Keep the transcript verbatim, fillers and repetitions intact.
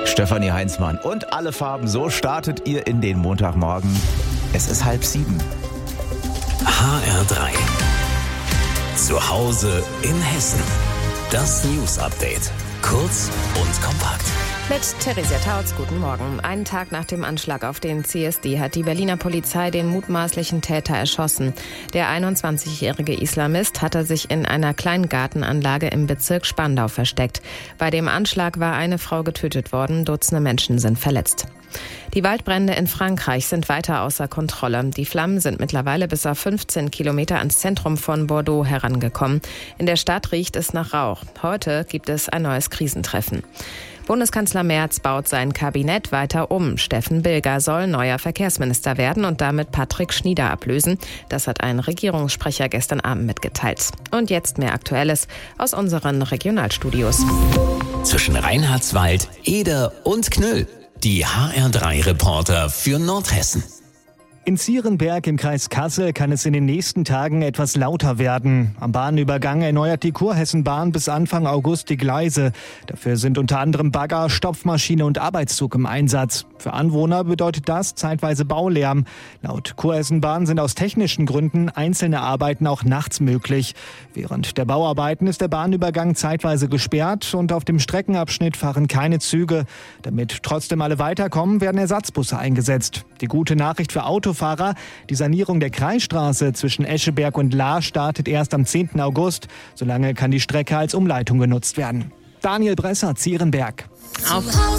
Stefanie Heinzmann und alle Farben, so startet ihr in den Montagmorgen. Es ist halb sieben. H R drei. Zu Hause in Hessen. Das News Update. Kurz und kompakt. Mit Theresia Tautz, guten Morgen. Einen Tag nach dem Anschlag auf den C S D hat die Berliner Polizei den mutmaßlichen Täter erschossen. Der einundzwanzigjährige Islamist hatte sich in einer kleinen Gartenanlage im Bezirk Spandau versteckt. Bei dem Anschlag war eine Frau getötet worden, Dutzende Menschen sind verletzt. Die Waldbrände in Frankreich sind weiter außer Kontrolle. Die Flammen sind mittlerweile bis auf fünfzehn Kilometer ans Zentrum von Bordeaux herangekommen. In der Stadt riecht es nach Rauch. Heute gibt es ein neues Krisentreffen. Bundeskanzler Merz baut sein Kabinett weiter um. Steffen Bilger soll neuer Verkehrsminister werden und damit Patrick Schnieder ablösen. Das hat ein Regierungssprecher gestern Abend mitgeteilt. Und jetzt mehr Aktuelles aus unseren Regionalstudios. Zwischen Reinhardswald, Eder und Knüll. Die H R drei Reporter für Nordhessen. In Zierenberg im Kreis Kassel kann es in den nächsten Tagen etwas lauter werden. Am Bahnübergang erneuert die Kurhessenbahn bis Anfang August die Gleise. Dafür sind unter anderem Bagger, Stopfmaschine und Arbeitszug im Einsatz. Für Anwohner bedeutet das zeitweise Baulärm. Laut Kurhessenbahn sind aus technischen Gründen einzelne Arbeiten auch nachts möglich. Während der Bauarbeiten ist der Bahnübergang zeitweise gesperrt und auf dem Streckenabschnitt fahren keine Züge. Damit trotzdem alle weiterkommen, werden Ersatzbusse eingesetzt. Die gute Nachricht für Autofahrer: Die Sanierung der Kreisstraße zwischen Escheberg und Lahr startet erst am zehnten August. Solange kann die Strecke als Umleitung genutzt werden. Daniel Bresser, Zierenberg. Auf